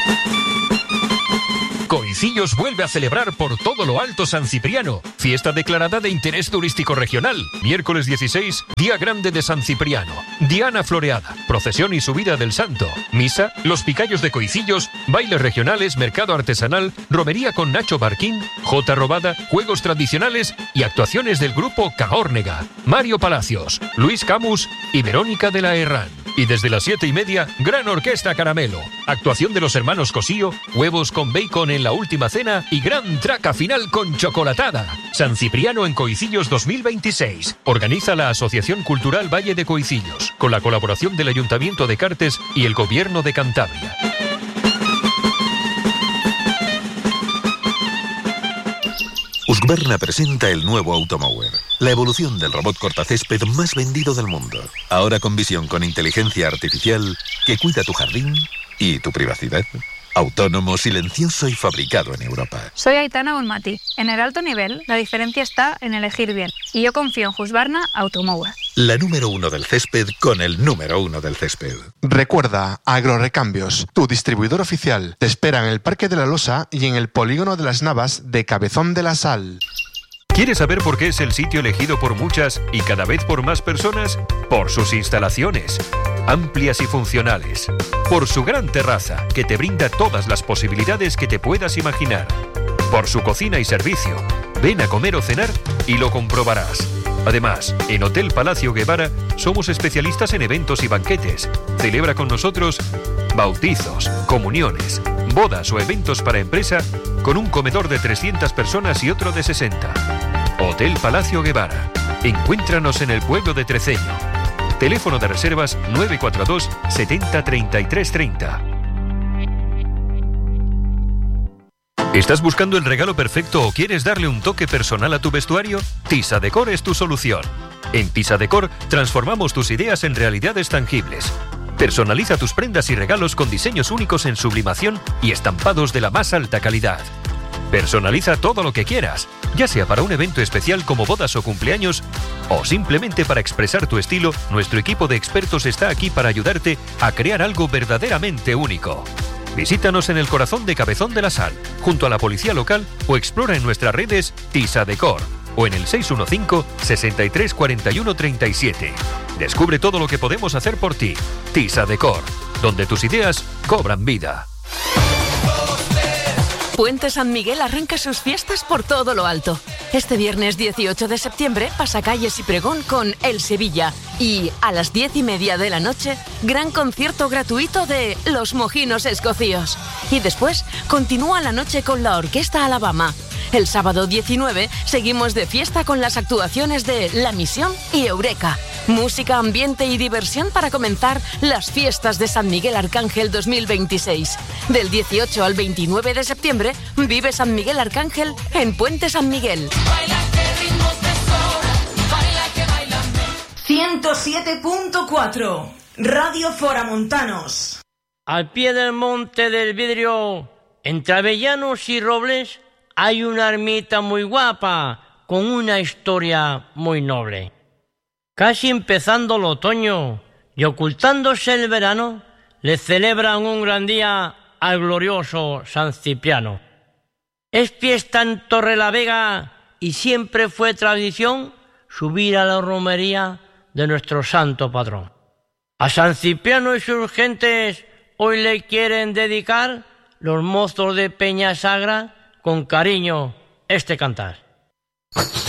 Coicillos vuelve a celebrar por todo lo alto San Cipriano. Fiesta declarada de interés turístico regional. Miércoles 16, Día Grande de San Cipriano. Diana floreada, procesión y subida del santo. Misa, los picayos de Coicillos, bailes regionales, mercado artesanal, romería con Nacho Barquín, Jota Robada, juegos tradicionales y actuaciones del grupo Cagórnega. Mario Palacios, Luis Camus y Verónica de la Herrán. Y desde las 7:30, Gran Orquesta Caramelo. Actuación de los hermanos Cosío, huevos con bacon en la última cena y gran traca final con chocolatada. San Cipriano en Coicillos 2026. Organiza la Asociación Cultural Valle de Coicillos, con la colaboración del Ayuntamiento de Cartes y el Gobierno de Cantabria. Husqvarna presenta el nuevo Automower, la evolución del robot cortacésped más vendido del mundo. Ahora con visión con inteligencia artificial que cuida tu jardín y tu privacidad. Autónomo, silencioso y fabricado en Europa. Soy Aitana Bonmati. En el alto nivel, la diferencia está en elegir bien. Y yo confío en Husqvarna Automower. La número 1 del césped con el número 1 del césped. Recuerda, Agrorecambios, tu distribuidor oficial, te espera en el Parque de la Losa y en el Polígono de las Navas de Cabezón de la Sal. ¿Quieres saber por qué es el sitio elegido por muchas y cada vez por más personas? Por sus instalaciones, amplias y funcionales. Por su gran terraza, que te brinda todas las posibilidades que te puedas imaginar. Por su cocina y servicio. Ven a comer o cenar y lo comprobarás. Además, en Hotel Palacio Guevara somos especialistas en eventos y banquetes. Celebra con nosotros bautizos, comuniones, bodas o eventos para empresa con un comedor de 300 personas y otro de 60. Hotel Palacio Guevara. Encuéntranos en el pueblo de Treceño. Teléfono de reservas 942 70 33 30. ¿Estás buscando el regalo perfecto o quieres darle un toque personal a tu vestuario? Tisa Decor es tu solución. En Tisa Decor transformamos tus ideas en realidades tangibles. Personaliza tus prendas y regalos con diseños únicos en sublimación y estampados de la más alta calidad. Personaliza todo lo que quieras, ya sea para un evento especial como bodas o cumpleaños, o simplemente para expresar tu estilo. Nuestro equipo de expertos está aquí para ayudarte a crear algo verdaderamente único. Visítanos en el corazón de Cabezón de la Sal, junto a la policía local, o explora en nuestras redes Tisa Decor o en el 615 63 41 37. Descubre todo lo que podemos hacer por ti. Tisa Decor, donde tus ideas cobran vida. Puente San Miguel arranca sus fiestas por todo lo alto. Este viernes 18 de septiembre, pasacalles y pregón con El Sevilla. Y a las 10:30 de la noche, gran concierto gratuito de Los Mojinos Escocíos. Y después, continúa la noche con la Orquesta Alabama. El sábado 19 seguimos de fiesta con las actuaciones de La Misión y Eureka. Música, ambiente y diversión para comenzar las fiestas de San Miguel Arcángel 2026. Del 18 al 29 de septiembre, vive San Miguel Arcángel en Puente San Miguel. 107.4 Radio Foramontanos. Al pie del monte del Vidrio, entre avellanos y robles, hay una ermita muy guapa, con una historia muy noble. Casi empezando el otoño y ocultándose el verano, le celebran un gran día al glorioso San Cipriano. Es fiesta en Torrelavega y siempre fue tradición subir a la romería de nuestro santo patrón. A San Cipriano y sus gentes hoy le quieren dedicar los mozos de Peñasagra con cariño este cantar.